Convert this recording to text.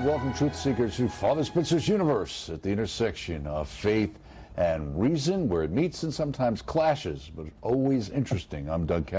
welcome truth seekers to Father Spitzer's universe at the intersection of faith and reason, where it meets and sometimes clashes, but always interesting. I'm Doug Kemp.